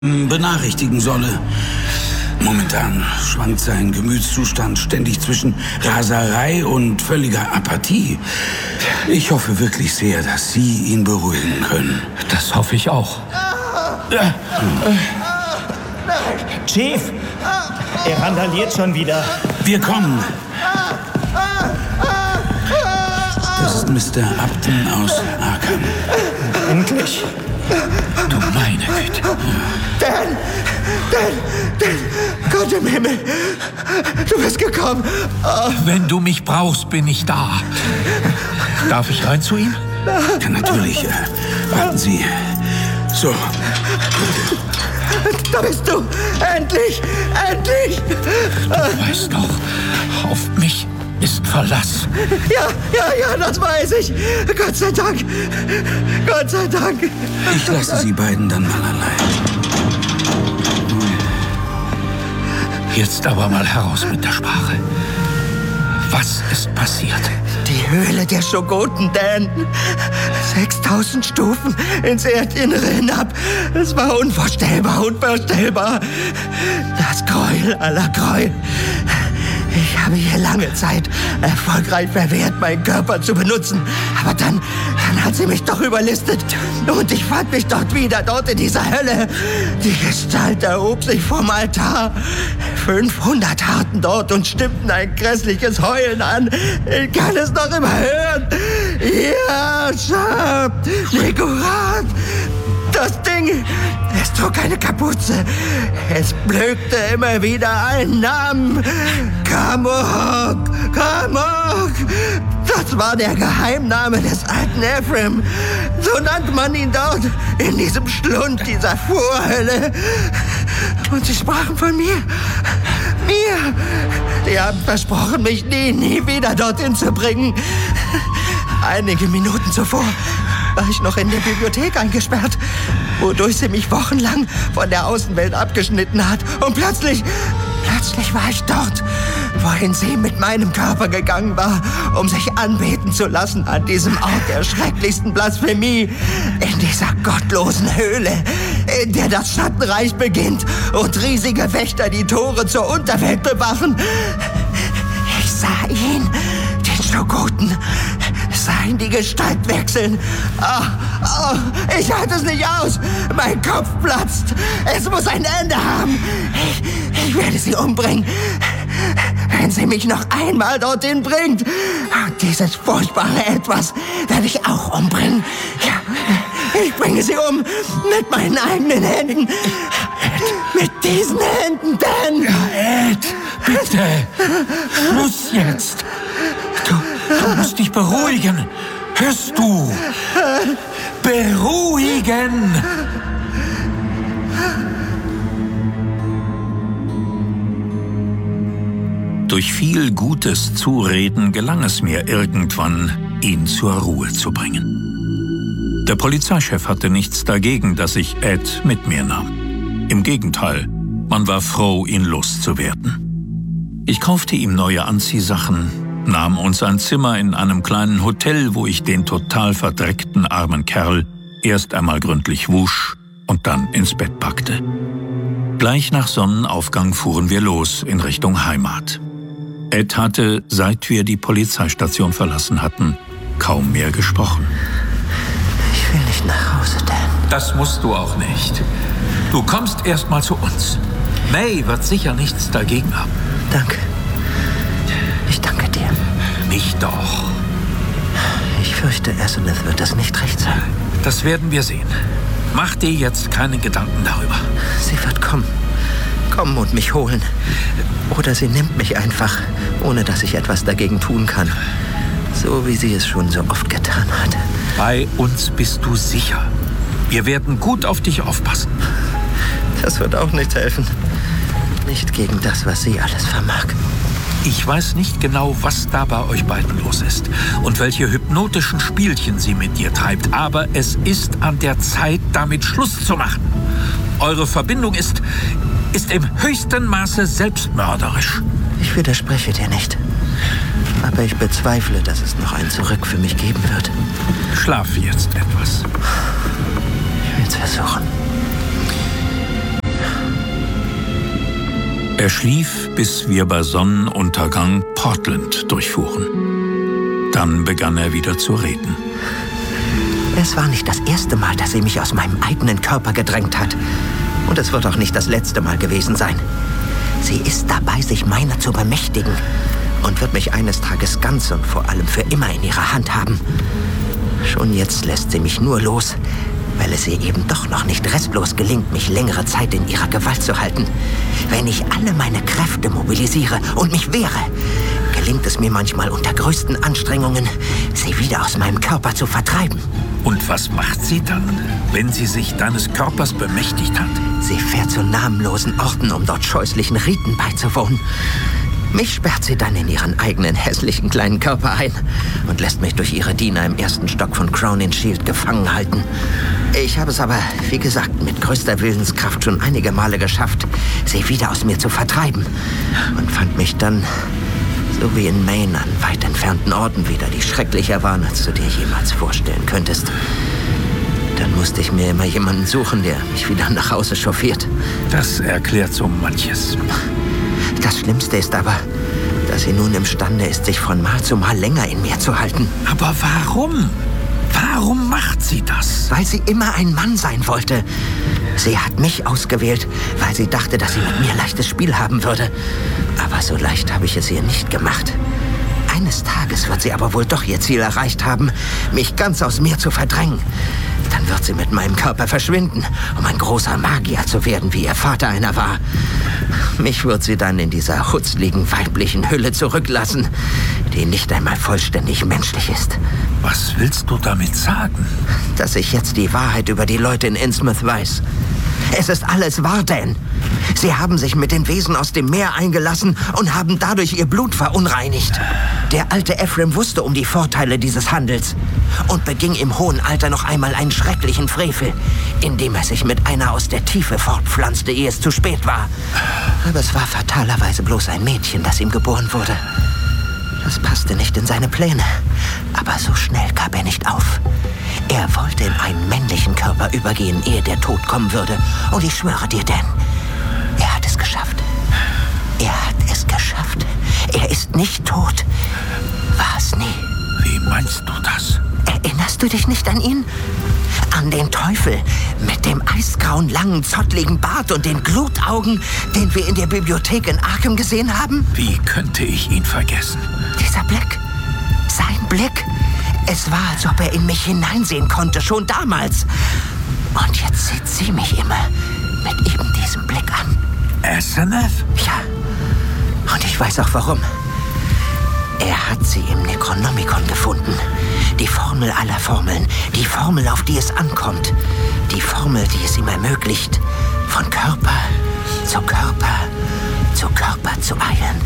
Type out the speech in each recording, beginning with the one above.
benachrichtigen solle. Momentan schwankt sein Gemütszustand ständig zwischen Raserei und völliger Apathie. Ich hoffe wirklich sehr, dass Sie ihn beruhigen können. Das hoffe ich auch. Chief, er randaliert schon wieder. Wir kommen. Das ist Mr. Upton aus Arkham. Endlich. Du meine Güte. Dan! Gott im Himmel! Du bist gekommen! Oh. Wenn du mich brauchst, bin ich da. Darf ich rein zu ihm? Ja, natürlich. Warten Sie. So. Da bist du! Endlich! Du weißt doch, auf mich ist Verlass. Ja, das weiß ich. Gott sei Dank. Ich lasse Sie beiden dann mal allein. Jetzt aber mal heraus mit der Sprache. Was ist passiert? Die Höhle der Shogoten, Dan. 6000 Stufen ins Erdinnere hinab. Es war unvorstellbar. Das Gräuel aller Gräuel. Ich habe hier lange Zeit erfolgreich verwehrt, meinen Körper zu benutzen. Aber dann hat sie mich doch überlistet. Und ich fand mich dort in dieser Hölle. Die Gestalt erhob sich vom Altar. 500 harrten dort und stimmten ein grässliches Heulen an. Ich kann es noch immer hören. Ja, Schab, Nigurat. Das Ding, es trug eine Kapuze. Es blökte immer wieder einen Namen. Kamok. Das war der Geheimname des alten Ephraim. So nannte man ihn dort, in diesem Schlund dieser Vorhölle. Und sie sprachen von mir. Sie haben versprochen, mich nie wieder dorthin zu bringen. Einige Minuten zuvor war ich noch in der Bibliothek eingesperrt, wodurch sie mich wochenlang von der Außenwelt abgeschnitten hat. Und plötzlich war ich dort, wohin sie mit meinem Körper gegangen war, um sich anbeten zu lassen an diesem Ort der schrecklichsten Blasphemie, in dieser gottlosen Höhle, in der das Schattenreich beginnt und riesige Wächter die Tore zur Unterwelt bewachen. Ich sah ihn, den Shogoten, sah ihn die Gestalt wechseln. Ich halte es nicht aus. Mein Kopf platzt. Es muss ein Ende haben. Ich werde sie umbringen, wenn sie mich noch einmal dorthin bringt. Und dieses furchtbare Etwas werde ich auch umbringen. Ja, ich bringe sie um mit meinen eigenen Händen. Mit diesen Händen, Dan. Ja, Ed, bitte. Schluss jetzt. Du musst dich beruhigen. Hörst du? Beruhigen! Durch viel gutes Zureden gelang es mir irgendwann, ihn zur Ruhe zu bringen. Der Polizeichef hatte nichts dagegen, dass ich Ed mit mir nahm. Im Gegenteil, man war froh, ihn loszuwerden. Ich kaufte ihm neue Anziehsachen, nahm uns ein Zimmer in einem kleinen Hotel, wo ich den total verdreckten armen Kerl erst einmal gründlich wusch und dann ins Bett packte. Gleich nach Sonnenaufgang fuhren wir los in Richtung Heimat. Ed hatte, seit wir die Polizeistation verlassen hatten, kaum mehr gesprochen. Ich will nicht nach Hause, Dan. Das musst du auch nicht. Du kommst erst mal zu uns. May wird sicher nichts dagegen haben. Danke. Ich danke dir. Nicht doch. Ich fürchte, Aseneth wird das nicht recht sein. Das werden wir sehen. Mach dir jetzt keine Gedanken darüber. Sie wird kommen und mich holen. Oder sie nimmt mich einfach, ohne dass ich etwas dagegen tun kann. So wie sie es schon so oft getan hat. Bei uns bist du sicher. Wir werden gut auf dich aufpassen. Das wird auch nicht helfen. Nicht gegen das, was sie alles vermag. Ich weiß nicht genau, was da bei euch beiden los ist und welche hypnotischen Spielchen sie mit dir treibt, aber es ist an der Zeit, damit Schluss zu machen. Eure Verbindung ist im höchsten Maße selbstmörderisch. Ich widerspreche dir nicht. Aber ich bezweifle, dass es noch ein Zurück für mich geben wird. Schlaf jetzt etwas. Ich will's versuchen. Er schlief, bis wir bei Sonnenuntergang Portland durchfuhren. Dann begann er wieder zu reden. Es war nicht das erste Mal, dass sie mich aus meinem eigenen Körper gedrängt hat. Und es wird auch nicht das letzte Mal gewesen sein. Sie ist dabei, sich meiner zu bemächtigen und wird mich eines Tages ganz und vor allem für immer in ihrer Hand haben. Schon jetzt lässt sie mich nur los, weil es ihr eben doch noch nicht restlos gelingt, mich längere Zeit in ihrer Gewalt zu halten. Wenn ich alle meine Kräfte mobilisiere und mich wehre, gelingt es mir manchmal unter größten Anstrengungen, sie wieder aus meinem Körper zu vertreiben. Und was macht sie dann, wenn sie sich deines Körpers bemächtigt hat? Sie fährt zu namenlosen Orten, um dort scheußlichen Riten beizuwohnen. Mich sperrt sie dann in ihren eigenen hässlichen kleinen Körper ein und lässt mich durch ihre Diener im ersten Stock von Crowninshield gefangen halten. Ich habe es aber, wie gesagt, mit größter Willenskraft schon einige Male geschafft, sie wieder aus mir zu vertreiben. Und fand mich dann, so wie in Maine, an weit entfernten Orten wieder, die schrecklicher waren, als du dir jemals vorstellen könntest. Dann musste ich mir immer jemanden suchen, der mich wieder nach Hause chauffiert. Das erklärt so manches. Das Schlimmste ist aber, dass sie nun imstande ist, sich von Mal zu Mal länger in mir zu halten. Aber warum? Warum macht sie das? Weil sie immer ein Mann sein wollte. Sie hat mich ausgewählt, weil sie dachte, dass sie mit mir leichtes Spiel haben würde. Aber so leicht habe ich es ihr nicht gemacht. Eines Tages wird sie aber wohl doch ihr Ziel erreicht haben, mich ganz aus mir zu verdrängen. Dann wird sie mit meinem Körper verschwinden, um ein großer Magier zu werden, wie ihr Vater einer war. Mich wird sie dann in dieser hutzligen weiblichen Hülle zurücklassen, die nicht einmal vollständig menschlich ist. Was willst du damit sagen? Dass ich jetzt die Wahrheit über die Leute in Innsmouth weiß. Es ist alles wahr, Dan. Sie haben sich mit den Wesen aus dem Meer eingelassen und haben dadurch ihr Blut verunreinigt. Der alte Ephraim wusste um die Vorteile dieses Handels und beging im hohen Alter noch einmal einen schrecklichen Frevel, indem er sich mit einer aus der Tiefe fortpflanzte, ehe es zu spät war. Aber es war fatalerweise bloß ein Mädchen, das ihm geboren wurde. Das passte nicht in seine Pläne, aber so schnell gab er nicht auf. Er wollte in einen männlichen Körper übergehen, ehe der Tod kommen würde. Und ich schwöre dir, Dan, er hat es geschafft. Er hat es geschafft. Er ist nicht tot. War es nie. Wie meinst du das? Erinnerst du dich nicht an ihn? An den Teufel mit dem eisgrauen, langen, zottligen Bart und den Glutaugen, den wir in der Bibliothek in Arkham gesehen haben? Wie könnte ich ihn vergessen? Dieser Blick, sein Blick. Es war, als ob er in mich hineinsehen konnte, schon damals. Und jetzt sieht sie mich immer mit eben diesem Blick an. Asenath? Ja, und ich weiß auch warum. Er hat sie im Necronomicon gefunden. Die Formel aller Formeln. Die Formel, auf die es ankommt. Die Formel, die es ihm ermöglicht, von Körper zu Körper zu Körper zu eilen.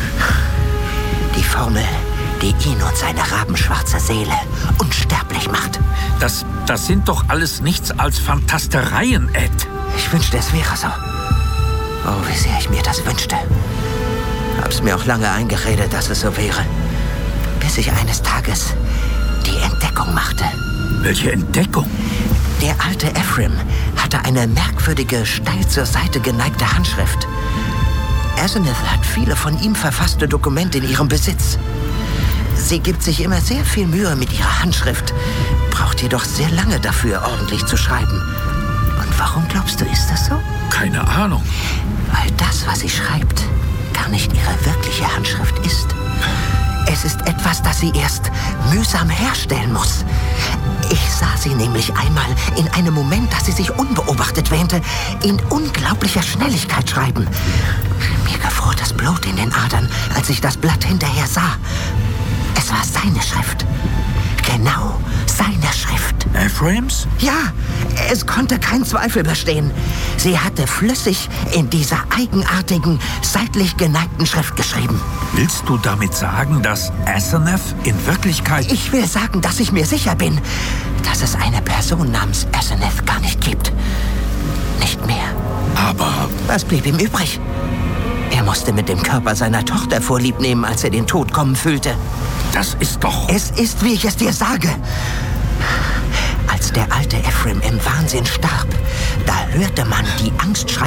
Die Formel, die ihn und seine rabenschwarze Seele unsterblich macht. Das sind doch alles nichts als Fantastereien, Ed. Ich wünschte, es wäre so. Oh, wie sehr ich mir das wünschte. Hab's mir auch lange eingeredet, dass es so wäre. Bis ich eines Tages die Entdeckung machte. Welche Entdeckung? Der alte Ephraim hatte eine merkwürdige, steil zur Seite geneigte Handschrift. Asenath hat viele von ihm verfasste Dokumente in ihrem Besitz. Sie gibt sich immer sehr viel Mühe mit ihrer Handschrift, braucht jedoch sehr lange dafür, ordentlich zu schreiben. Und warum glaubst du, ist das so? Keine Ahnung. Weil das, was sie schreibt, gar nicht ihre wirkliche Handschrift ist. Es ist etwas, das sie erst mühsam herstellen muss. Ich sah sie nämlich einmal in einem Moment, dass sie sich unbeobachtet wähnte, in unglaublicher Schnelligkeit schreiben. Mir gefror das Blut in den Adern, als ich das Blatt hinterher sah. Es war seine Schrift. Genau seine Schrift. Ephraims? Ja, es konnte kein Zweifel bestehen. Sie hatte flüssig in dieser eigenartigen, seitlich geneigten Schrift geschrieben. Willst du damit sagen, dass Asenath in Wirklichkeit... Ich will sagen, dass ich mir sicher bin, dass es eine Person namens Asenath gar nicht gibt. Nicht mehr. Aber... Was blieb ihm übrig? Er musste mit dem Körper seiner Tochter Vorlieb nehmen, als er den Tod kommen fühlte. Das ist doch... Es ist, wie ich es dir sage. Als der alte Ephraim im Wahnsinn starb, da hörte man die Angstschreie